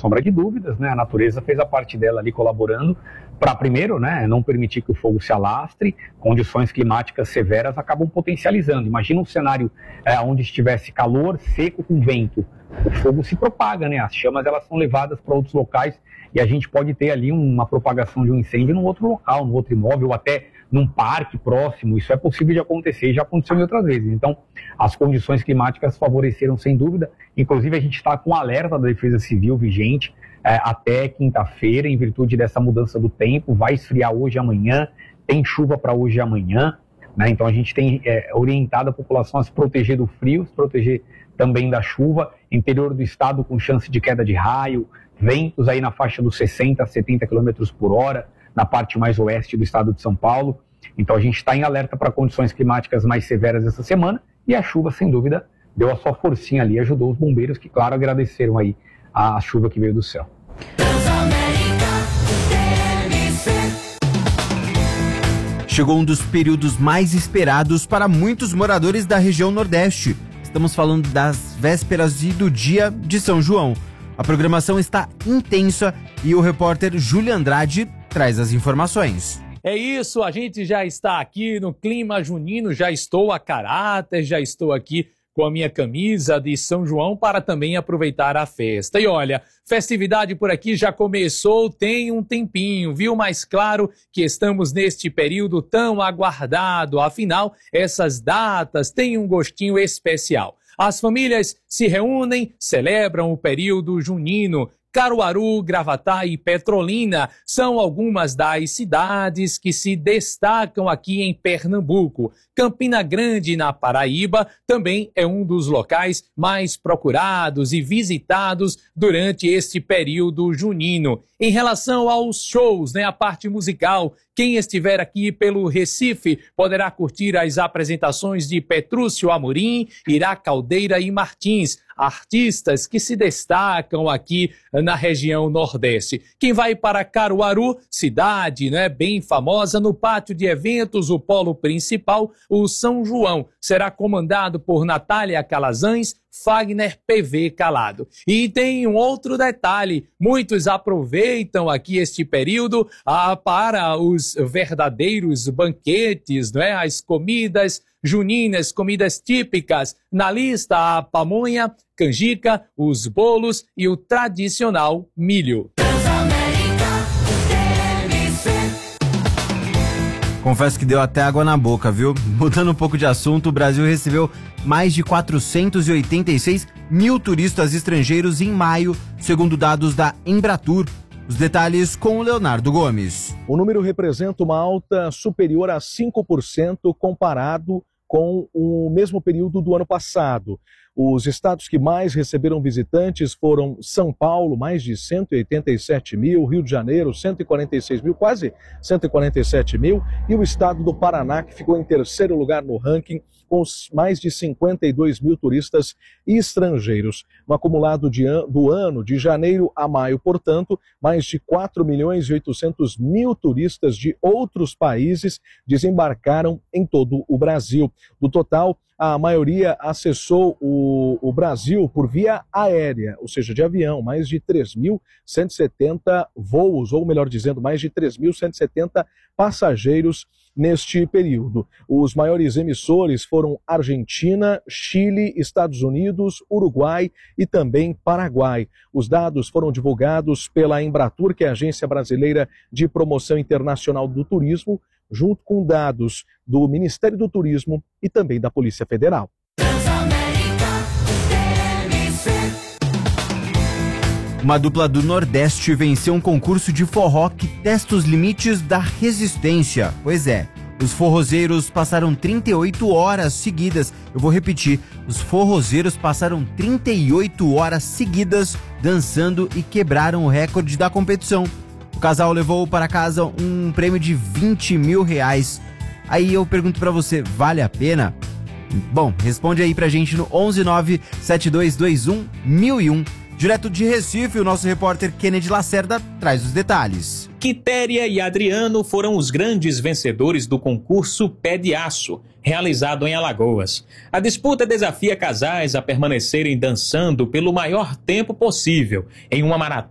sombra de dúvidas, né, a natureza fez a parte dela ali colaborando para, primeiro, né, não permitir que o fogo se alastre. Condições climáticas severas acabam potencializando. Imagina um cenário onde estivesse calor, seco com vento. O fogo se propaga, né, as chamas elas são levadas para outros locais e a gente pode ter ali uma propagação de um incêndio num outro local, num outro imóvel ou até num parque próximo. Isso é possível de acontecer e já aconteceu em outras vezes. Então, as condições climáticas favoreceram sem dúvida. Inclusive, a gente está com um alerta da Defesa Civil vigente até quinta-feira, em virtude dessa mudança do tempo. Vai esfriar hoje e amanhã, tem chuva para hoje e amanhã, né? Então, a gente tem orientado a população a se proteger do frio, se proteger também da chuva. Interior do estado com chance de queda de raio, ventos aí na faixa dos 60 a 70 km por hora, na parte mais oeste do estado de São Paulo. Então, a gente está em alerta para condições climáticas mais severas essa semana, e a chuva, sem dúvida, deu a sua forcinha ali, ajudou os bombeiros, que, claro, agradeceram aí a chuva que veio do céu. Chegou um dos períodos mais esperados para muitos moradores da região Nordeste. Estamos falando das vésperas e do dia de São João. A programação está intensa e o repórter Júlio Andrade traz as informações. É isso, a gente já está aqui no clima junino, já estou a caráter, já estou aqui com a minha camisa de São João para também aproveitar a festa. E olha, festividade por aqui já começou tem um tempinho, viu? Mas claro que estamos neste período tão aguardado, afinal, essas datas têm um gostinho especial. As famílias se reúnem, celebram o período junino. Caruaru, Gravatá e Petrolina são algumas das cidades que se destacam aqui em Pernambuco. Campina Grande, na Paraíba, também é um dos locais mais procurados e visitados durante este período junino. Em relação aos shows, a parte musical, quem estiver aqui pelo Recife poderá curtir as apresentações de Petrúcio Amorim, Ira Caldeira e Martins, artistas que se destacam aqui na região Nordeste. Quem vai para Caruaru, cidade bem famosa, no pátio de eventos, o polo principal, o São João, será comandado por Natália Calazans, Fagner PV Calado. E tem um outro detalhe, muitos aproveitam aqui este período para os verdadeiros banquetes, as comidas juninas, comidas típicas. Na lista, a pamonha, canjica, os bolos e o tradicional milho. Confesso que deu até água na boca, viu? Mudando um pouco de assunto, o Brasil recebeu mais de 486 mil turistas estrangeiros em maio, segundo dados da Embratur. Os detalhes com o Leonardo Gomes. O número representa uma alta superior a 5% comparado com o mesmo período do ano passado. Os estados que mais receberam visitantes foram São Paulo, mais de 187 mil, Rio de Janeiro, 146 mil, quase 147 mil, e o estado do Paraná, que ficou em terceiro lugar no ranking, com mais de 52 mil turistas estrangeiros. No acumulado do ano, de janeiro a maio, portanto, mais de 4 milhões e 800 mil turistas de outros países desembarcaram em todo o Brasil. Do total, a maioria acessou o Brasil por via aérea, ou seja, de avião, mais de 3.170 voos, ou melhor dizendo, mais de 3.170 passageiros neste período. Os maiores emissores foram Argentina, Chile, Estados Unidos, Uruguai e também Paraguai. Os dados foram divulgados pela Embratur, que é a Agência Brasileira de Promoção Internacional do Turismo, junto com dados do Ministério do Turismo e também da Polícia Federal. Uma dupla do Nordeste venceu um concurso de forró que testa os limites da resistência. Pois é, os forrozeiros passaram 38 horas seguidas. Eu vou repetir, os forrozeiros passaram 38 horas seguidas dançando e quebraram o recorde da competição. O casal levou para casa um prêmio de 20 mil reais. Aí eu pergunto pra você, vale a pena? Bom, responde aí pra gente no 11972211001. Direto de Recife, o nosso repórter Kennedy Lacerda traz os detalhes. Quitéria e Adriano foram os grandes vencedores do concurso Pé de Aço, realizado em Alagoas. A disputa desafia casais a permanecerem dançando pelo maior tempo possível em uma maratona